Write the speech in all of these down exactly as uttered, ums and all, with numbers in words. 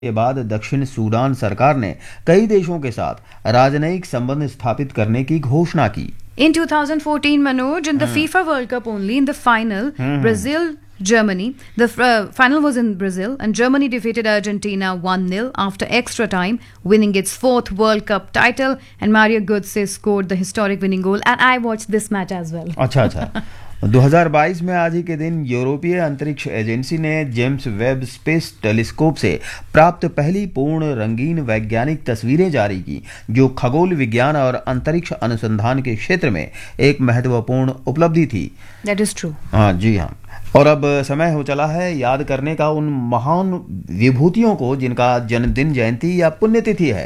के बाद दक्षिण सूडान सरकार ने कई देशों के साथ राजनयिक संबंध स्थापित करने की घोषणा की। In twenty fourteen, Manoj, in the FIFA World Cup only, in the final, Brazil, Germany, the uh, final was in Brazil, and Germany defeated Argentina one nil after extra time, winning its fourth World Cup title, and Mario Götze scored the historic winning goal, and I watched this match as well. अच्छा अच्छा दो हज़ार बाईस में आज ही के दिन यूरोपीय अंतरिक्ष एजेंसी ने जेम्स वेब स्पेस टेलीस्कोप से प्राप्त पहली पूर्ण रंगीन वैज्ञानिक तस्वीरें जारी की, जो खगोल विज्ञान और अंतरिक्ष अनुसंधान के क्षेत्र में एक महत्वपूर्ण उपलब्धि थी। That is true. हाँ जी हाँ। और अब समय हो चला है याद करने का उन महान विभूतियों को जिनका जन्मदिन, जयंती या पुण्यतिथि है।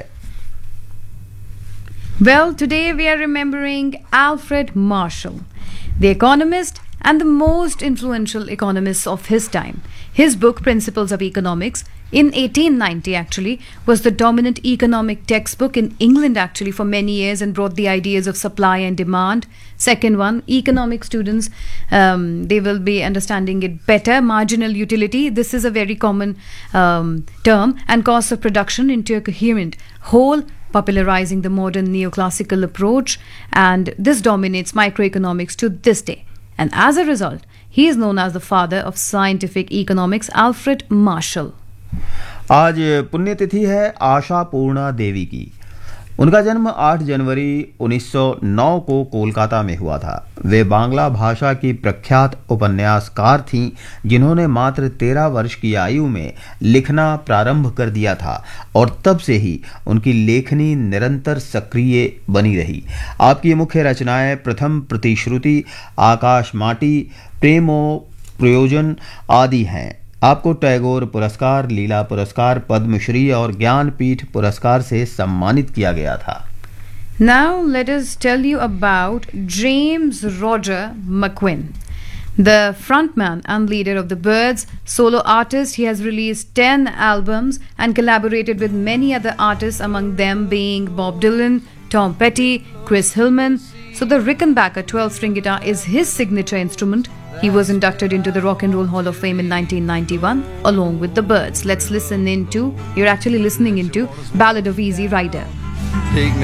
Well, today we are remembering Alfred Marshall, the economist and the most influential economist of his time. His book, Principles of Economics, in eighteen ninety actually, was the dominant economic textbook in England actually for many years and brought the ideas of supply and demand. Second one, economic students, um, they will be understanding it better. Marginal utility, this is a very common um, term, and cost of production into a coherent whole, popularizing the modern neoclassical approach, and this dominates microeconomics to this day. And as a result, he is known as the father of scientific economics, Alfred Marshall. आज पुण्यतिथि है आशा पूर्णा देवी की। उनका जन्म आठ जनवरी उन्नीस सौ नौ को कोलकाता में हुआ था। वे बांग्ला भाषा की प्रख्यात उपन्यासकार थीं, जिन्होंने मात्र तेरह वर्ष की आयु में लिखना प्रारंभ कर दिया था और तब से ही उनकी लेखनी निरंतर सक्रिय बनी रही। आपकी मुख्य रचनाएं प्रथम प्रतिश्रुति, आकाश माटी, प्रेमो प्रयोजन आदि हैं। आपको टैगोर पुरस्कार, लीला पुरस्कार, पद्मश्री और ज्ञानपीठ पुरस्कार से सम्मानित किया गया था। Now let us tell you about James Roger McQueen, the frontman and leader of the Byrds, solo artist. He has released ten albums and collaborated with many other artists, among them being Bob Dylan, Tom Petty, Chris Hillman. So the Rickenbacker twelve-string guitar is his signature instrument. He was inducted into the Rock and Roll Hall of Fame in nineteen ninety-one along with the Byrds. Let's listen into, you're actually listening into Ballad of Easy Rider. Take me